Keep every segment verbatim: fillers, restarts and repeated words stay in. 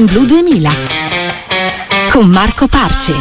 in Blu duemila con Marco Parce.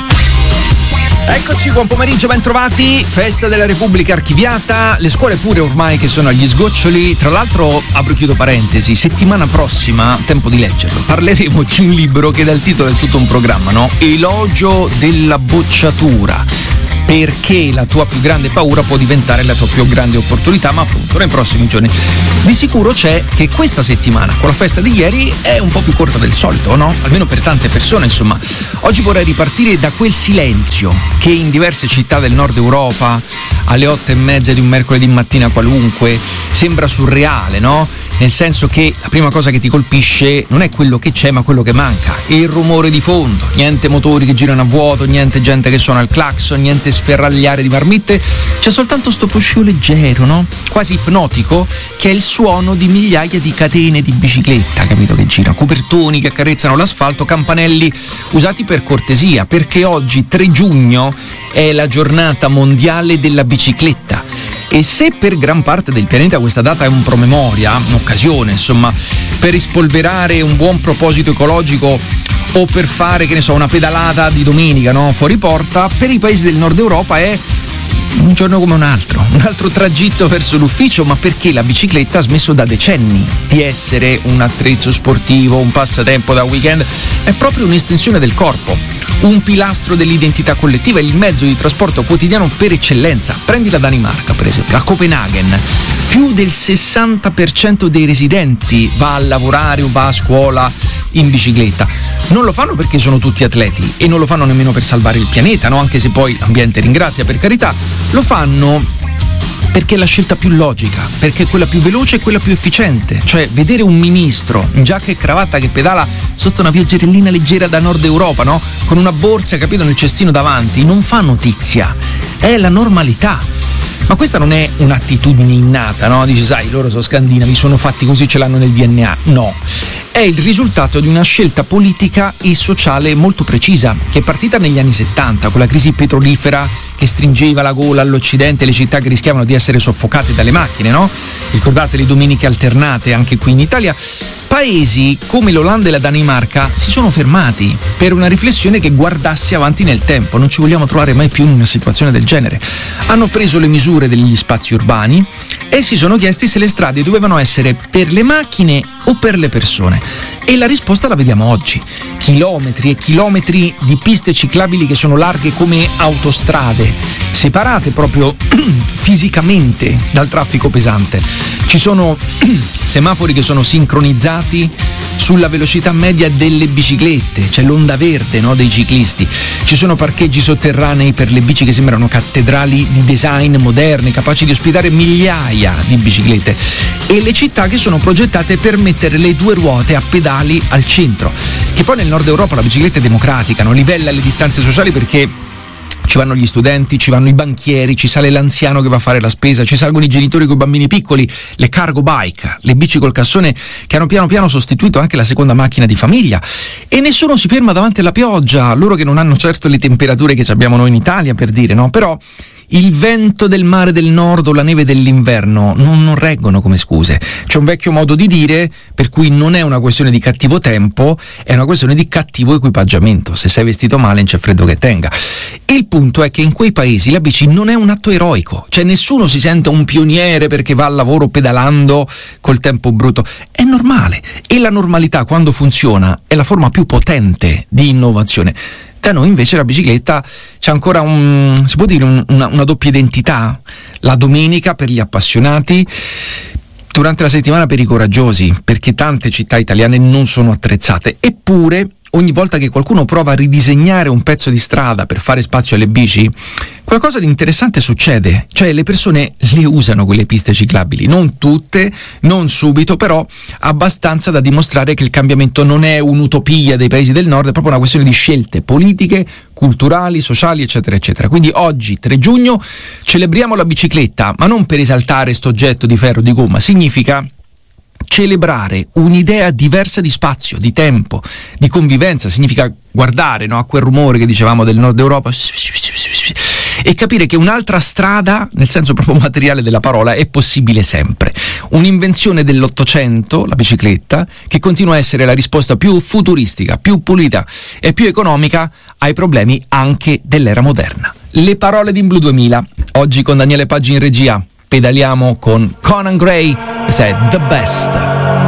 Eccoci, buon pomeriggio, ben trovati. Festa della Repubblica archiviata, le scuole pure ormai che sono agli sgoccioli. Tra l'altro, apro e chiudo parentesi, settimana prossima, tempo di leggerlo, parleremo di un libro che dà il titolo è tutto un programma, no? Elogio della bocciatura. Perché la tua più grande paura può diventare la tua più grande opportunità, ma appunto nei prossimi giorni. Di sicuro c'è che questa settimana, con la festa di ieri, è un po' più corta del solito, no? Almeno per tante persone, insomma. Oggi vorrei ripartire da quel silenzio che in diverse città del nord Europa, alle otto e mezza di un mercoledì mattina qualunque, sembra surreale, no? Nel senso che la prima cosa che ti colpisce non è quello che c'è, ma quello che manca. Il rumore di fondo, niente motori che girano a vuoto, niente gente che suona il clacson, niente sferragliare di marmitte, c'è soltanto sto fruscio leggero, no? Quasi ipnotico, che è il suono di migliaia di catene di bicicletta, capito, che girano, copertoni che accarezzano l'asfalto, campanelli usati per cortesia, perché oggi tre giugno è la giornata mondiale della bicicletta. E se per gran parte del pianeta questa data è un promemoria, un'occasione, insomma, per rispolverare un buon proposito ecologico o per fare, che ne so, una pedalata di domenica, no? Fuori porta, per i paesi del nord Europa è un giorno come un altro, un altro tragitto verso l'ufficio, ma perché la bicicletta ha smesso da decenni di essere un attrezzo sportivo, un passatempo da weekend, è proprio un'estensione del corpo, un pilastro dell'identità collettiva, il mezzo di trasporto quotidiano per eccellenza. Prendi la Danimarca, per esempio, a Copenaghen, più del sessanta per cento dei residenti va a lavorare o va a scuola in bicicletta. Non lo fanno perché sono tutti atleti e non lo fanno nemmeno per salvare il pianeta, no? Anche se poi l'ambiente ringrazia, per carità. Lo fanno perché è la scelta più logica, perché è quella più veloce e quella più efficiente. Cioè, vedere un ministro in giacca e cravatta che pedala sotto una pioggerellina leggera da nord Europa, no? Con una borsa, capito, nel cestino davanti, non fa notizia, è la normalità. Ma questa non è un'attitudine innata, no? Dici, sai, loro sono scandinavi, sono fatti così, ce l'hanno nel D N A. No, è il risultato di una scelta politica e sociale molto precisa, che è partita negli anni settanta, con la crisi petrolifera che stringeva la gola all'Occidente, le città che rischiavano di essere soffocate dalle macchine, no? Ricordate le domeniche alternate anche qui in Italia. Paesi come l'Olanda e la Danimarca si sono fermati per una riflessione che guardasse avanti nel tempo. Non ci vogliamo trovare mai più in una situazione del genere. Hanno preso le misure degli spazi urbani e si sono chiesti se le strade dovevano essere per le macchine o per le persone. E la risposta la vediamo oggi. Chilometri e chilometri di piste ciclabili che sono larghe come autostrade, separate proprio fisicamente dal traffico pesante. Ci sono semafori che sono sincronizzati sulla velocità media delle biciclette, c'è l'onda verde, no, dei ciclisti. Ci sono parcheggi sotterranei per le bici che sembrano cattedrali di design moderne, capaci di ospitare migliaia di biciclette. E le città che sono progettate per mettere le due ruote a pedali al centro. Che poi nel nord Europa la bicicletta è democratica, non livella le distanze sociali perché ci vanno gli studenti, ci vanno i banchieri, ci sale l'anziano che va a fare la spesa, ci salgono i genitori con i bambini piccoli, le cargo bike, le bici col cassone che hanno piano piano sostituito anche la seconda macchina di famiglia. E nessuno si ferma davanti alla pioggia, loro che non hanno certo le temperature che abbiamo noi in Italia, per dire, no? Però il vento del mare del nord o la neve dell'inverno non, non reggono come scuse. C'è un vecchio modo di dire per cui non è una questione di cattivo tempo, è una questione di cattivo equipaggiamento. Se sei vestito male non c'è freddo che tenga. Il punto è che in quei paesi la bici non è un atto eroico, cioè nessuno si sente un pioniere perché va al lavoro pedalando col tempo brutto. È normale, e la normalità, quando funziona, è la forma più potente di innovazione. Da noi invece la bicicletta c'è ancora un, si può dire, un, una, una doppia identità. La domenica per gli appassionati, durante la settimana per i coraggiosi, perché tante città italiane non sono attrezzate. Eppure ogni volta che qualcuno prova a ridisegnare un pezzo di strada per fare spazio alle bici, qualcosa di interessante succede. Cioè le persone le usano quelle piste ciclabili, non tutte, non subito, però abbastanza da dimostrare che il cambiamento non è un'utopia dei paesi del nord, è proprio una questione di scelte politiche, culturali, sociali, eccetera, eccetera. Quindi oggi, tre giugno, celebriamo la bicicletta, ma non per esaltare sto oggetto di ferro di gomma, significa celebrare un'idea diversa di spazio, di tempo, di convivenza. Significa guardare, no, a quel rumore che dicevamo del nord Europa e capire che un'altra strada, nel senso proprio materiale della parola, è possibile sempre. Un'invenzione dell'Ottocento, la bicicletta, che continua a essere la risposta più futuristica, più pulita e più economica ai problemi anche dell'era moderna. Le parole di In Blu duemila, oggi con Daniele Paggi in regia. Pedaliamo con Conan Gray, questa è The Best.